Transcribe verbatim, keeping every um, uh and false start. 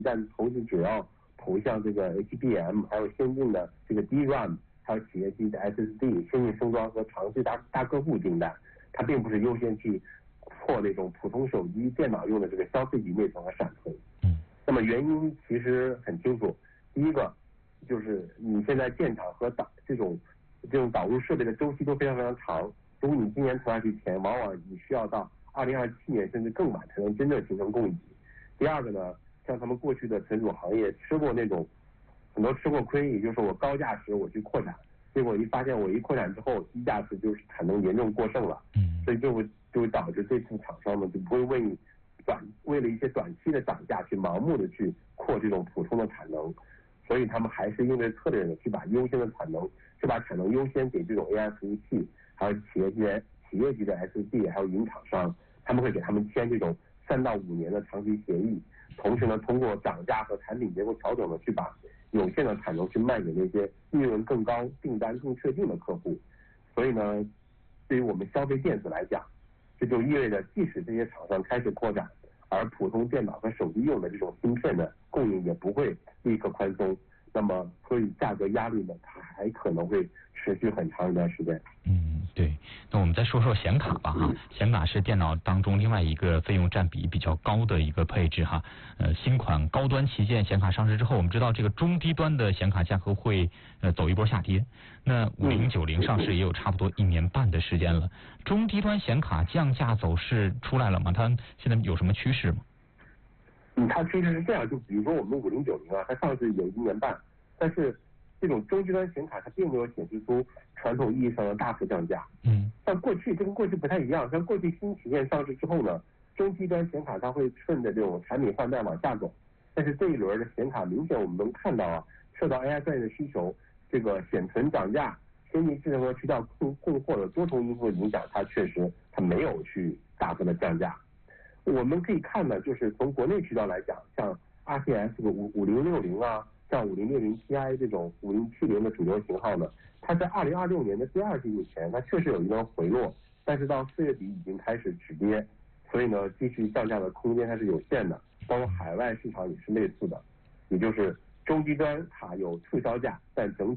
但同时主要投向这个 H B M， 还有先进的这个 D RAM， 还有企业级的 S S D、先进封装和长期大大客户订单，它并不是优先去扩那种普通手机、电脑用的这个消费级内存和闪存。 嗯， 那么原因其实很清楚，第一个就是你现在建厂和导这种这种导入设备的周期都非常非常长，如果你今年投下去钱，往往你需要到二零二七年甚至更晚才能真正形成供给。第二个呢，像他们过去的存储行业吃过那种很多吃过亏，也就是说我高价时我去扩展，结果一发现我一扩展之后低价时就是产能严重过剩了， 嗯， 所以就会就会导致这次厂商们就不会为你短为了一些短期的涨价去盲目的去扩这种普通的产能，所以他们还是因为策略的去把优先的产能，去把产能优先给这种 A I 服务器，还有企业级企业级的 S S D， 还有云厂商，他们会给他们签这种三到五年的长期协议，同时呢，通过涨价和产品结构调整呢，去把有限的产能去卖给那些利润更高、订单更确定的客户。所以呢，对于我们消费电子来讲，这就意味着，即使这些厂商开始扩展，而普通电脑和手机用的这种芯片的供应也不会立刻宽松。那么，所以价格压力呢，它还可能会持续很长一段时间。 嗯，对。那我们再说说显卡吧哈，显卡是电脑当中另外一个费用占比比较高的一个配置哈。呃，新款高端旗舰显卡上市之后，我们知道这个中低端的显卡价格会呃走一波下跌。那五零九零上市也有差不多一年半的时间了，中低端显卡降价走势出来了吗？它现在有什么趋势吗？ 嗯，它其实是这样，就比如说我们五零九零啊，它上市有一年半，但是这种中低端显卡它并没有显示出传统意义上的大幅降价。 嗯， 像过去这跟过去不太一样，像过去新旗舰上市之后呢，中低端显卡它会顺着这种产品换代往下走，但是这一轮的显卡明显我们能看到啊，受到 A I 专业的需求，这个显存涨价、先进智能和渠道供供货的多重因素影响，它确实它没有去大幅的降价。我们可以看呢，就是从国内渠道来讲，像 R T X 的五五零六零啊，像五零六零 Ti 这种五零七零的主流型号呢，它在二零二六年的第二季度前，它确实有一段回落，但是到四月底已经开始止跌，所以呢，继续降价的空间它是有限的。包括海外市场也是类似的，也就是中低端卡有促销价，但整体